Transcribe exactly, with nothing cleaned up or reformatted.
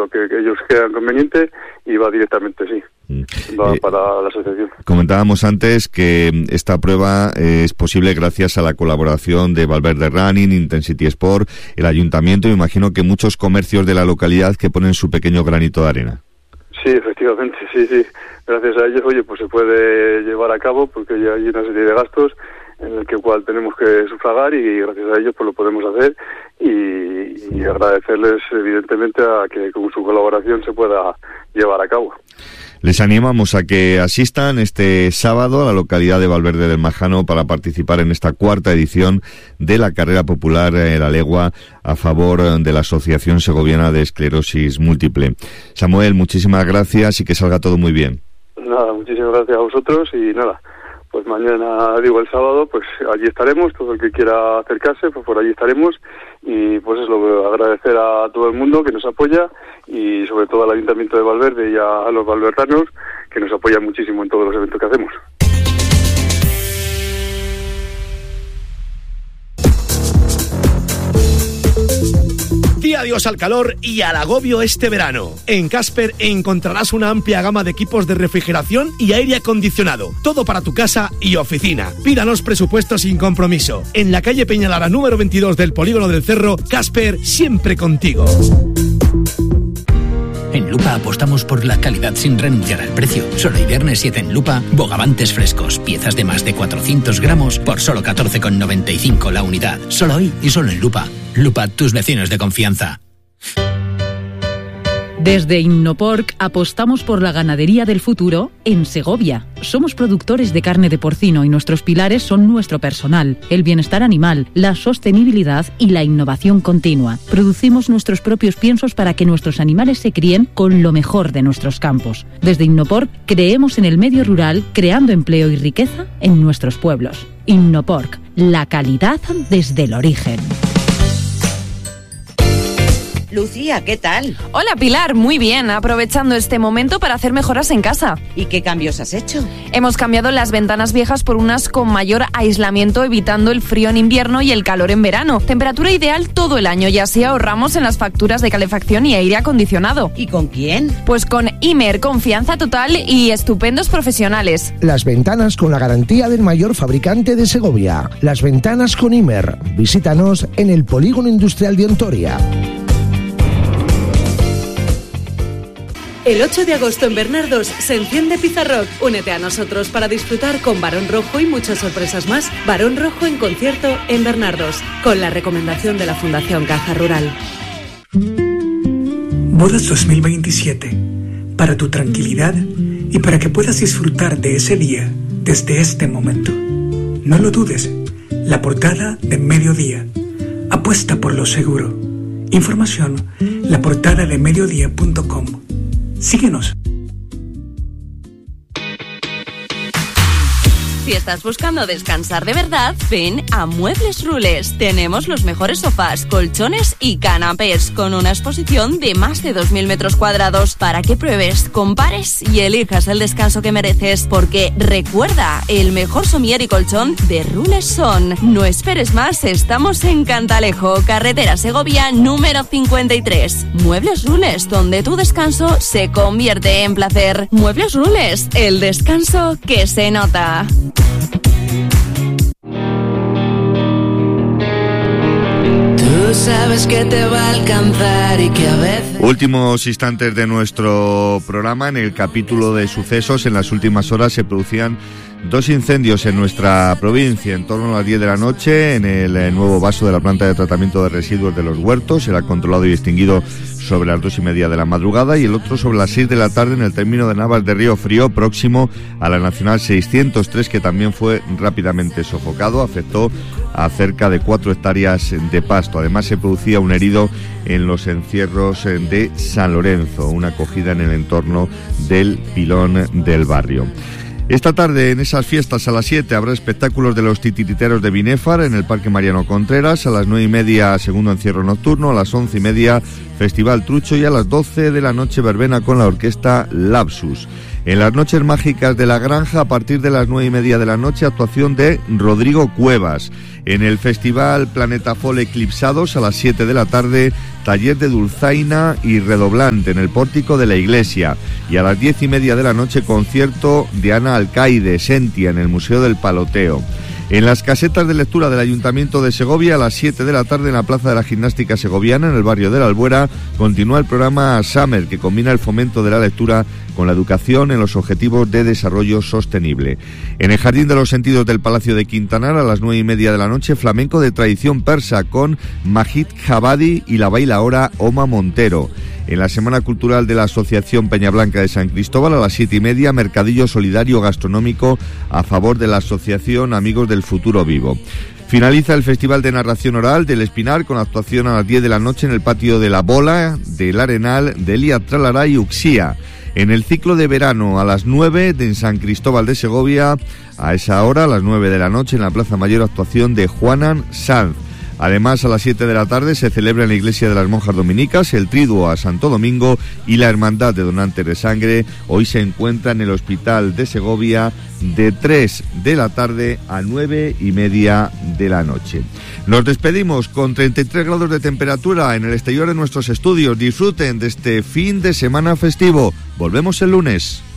lo que, que ellos crean conveniente y va directamente, sí. Va eh, para la asociación. Comentábamos antes que esta prueba eh, es posible gracias a la colaboración de Valverde Running, Intensity Sport, el ayuntamiento y me imagino que muchos comercios de la localidad que ponen su pequeño granito de arena. Sí, efectivamente, sí, sí. Gracias a ellos, oye, pues se puede llevar a cabo porque ya hay una serie de gastos en el que cual tenemos que sufragar y gracias a ellos pues lo podemos hacer y, y agradecerles evidentemente a que con su colaboración se pueda llevar a cabo. Les animamos a que asistan este sábado a la localidad de Valverde del Majano para participar en esta cuarta edición de la carrera popular eh, La Legua a favor de la Asociación Segoviana de Esclerosis Múltiple. Samuel, muchísimas gracias y que salga todo muy bien. Nada, muchísimas gracias a vosotros y nada, pues mañana, digo el sábado, pues allí estaremos, todo el que quiera acercarse, pues por allí estaremos y pues es lo agradecer a todo el mundo que nos apoya y sobre todo al Ayuntamiento de Valverde y a, a los valverdanos que nos apoyan muchísimo en todos los eventos que hacemos. Di adiós al calor y al agobio este verano. En Casper encontrarás una amplia gama de equipos de refrigeración y aire acondicionado. Todo para tu casa y oficina. Pídanos presupuesto sin compromiso. En la calle Peñalara número veintidós del Polígono del Cerro, Casper siempre contigo. En Lupa apostamos por la calidad sin renunciar al precio. Solo el viernes siete en Lupa, bogavantes frescos, piezas de más de cuatrocientos gramos por solo catorce con noventa y cinco la unidad. Solo hoy y solo en Lupa. Lupa, tus vecinos de confianza. Desde Innoporc apostamos por la ganadería del futuro en Segovia. Somos productores de carne de porcino y nuestros pilares son nuestro personal, el bienestar animal, la sostenibilidad y la innovación continua. Producimos nuestros propios piensos para que nuestros animales se críen con lo mejor de nuestros campos. Desde Innoporc creemos en el medio rural, creando empleo y riqueza en nuestros pueblos. Innoporc, la calidad desde el origen. Lucía, ¿qué tal? Hola Pilar, muy bien, aprovechando este momento para hacer mejoras en casa. ¿Y qué cambios has hecho? Hemos cambiado las ventanas viejas por unas con mayor aislamiento, evitando el frío en invierno y el calor en verano. Temperatura ideal todo el año y así ahorramos en las facturas de calefacción y aire acondicionado. ¿Y con quién? Pues con Imer, confianza total y estupendos profesionales. Las ventanas con la garantía del mayor fabricante de Segovia. Las ventanas con Imer. Visítanos en el Polígono Industrial de Ontoria. El ocho de agosto en Bernardos se enciende Pizarrock. Únete a nosotros para disfrutar con Barón Rojo y muchas sorpresas más. Barón Rojo en concierto en Bernardos, con la recomendación de la Fundación Caja Rural. Bodas dos mil veintisiete. Para tu tranquilidad y para que puedas disfrutar de ese día desde este momento. No lo dudes. La portada de Mediodía. Apuesta por lo seguro. Información, la portada de mediodía punto com. Síguenos. Si estás buscando descansar de verdad, ven a Muebles Rules. Tenemos los mejores sofás, colchones y canapés con una exposición de más de dos mil metros cuadrados para que pruebes, compares y elijas el descanso que mereces. Porque recuerda, el mejor somier y colchón de Rules son. No esperes más, estamos en Cantalejo, carretera Segovia número cincuenta y tres. Muebles Rules, donde tu descanso se convierte en placer. Muebles Rules, el descanso que se nota. Tú sabes que te va a alcanzar y que a veces... Últimos instantes de nuestro programa. En el capítulo de sucesos, en las últimas horas se producían dos incendios en nuestra provincia. En torno a las diez de la noche, en el nuevo vaso de la planta de tratamiento de residuos de Los Huertos, era controlado y extinguido sobre las dos y media de la madrugada, y el otro sobre las seis de la tarde en el término de Navas de Río Frío, próximo a la Nacional seiscientos tres, que también fue rápidamente sofocado. Afectó a cerca de cuatro hectáreas de pasto. Además, se producía un herido en los encierros de San Lorenzo, una acogida en el entorno del Pilón del Barrio. Esta tarde, en esas fiestas, a las siete, habrá espectáculos de los titiriteros de Binéfar en el Parque Mariano Contreras. A las nueve y media, segundo encierro nocturno. A las once y media, Festival Trucho. Y a las doce de la noche, verbena con la orquesta Lapsus. En las noches mágicas de la Granja, a partir de las nueve y media de la noche, actuación de Rodrigo Cuevas. En el Festival Planeta Fol Eclipsados, a las siete de la tarde, taller de dulzaina y redoblante en el pórtico de la iglesia. Y a las diez y media de la noche, concierto de Ana Alcaide, Sentia, en el Museo del Paloteo. En las casetas de lectura del Ayuntamiento de Segovia, a las siete de la tarde, en la Plaza de la Gimnástica Segoviana, en el barrio de la Albuera, continúa el programa Summer, que combina el fomento de la lectura con la educación en los objetivos de desarrollo sostenible. En el Jardín de los Sentidos del Palacio de Quintanar, a las nueve y media de la noche, flamenco de tradición persa con Majid Jabadi y la bailaora Oma Montero. En la Semana Cultural de la Asociación Peñablanca de San Cristóbal, a las siete y media, mercadillo solidario gastronómico a favor de la Asociación Amigos del Futuro Vivo. Finaliza el Festival de Narración Oral del Espinar con actuación a las diez de la noche en el patio de La Bola, del Arenal, de Elia Tralará y Uxía. En el ciclo de verano, a las nueve, en San Cristóbal de Segovia, a esa hora, a las nueve de la noche, en la Plaza Mayor, actuación de Juanan Sanz. Además, a las siete de la tarde se celebra en la Iglesia de las Monjas Dominicas el Triduo a Santo Domingo y la Hermandad de Donantes de Sangre. Hoy se encuentra en el Hospital de Segovia de tres de la tarde a nueve y media de la noche. Nos despedimos con treinta y tres grados de temperatura en el exterior de nuestros estudios. Disfruten de este fin de semana festivo. Volvemos el lunes.